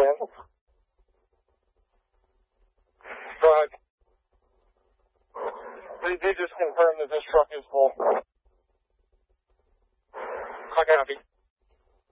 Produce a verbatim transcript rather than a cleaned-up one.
in. Go ahead. They, they just confirmed that this truck is full. I copy.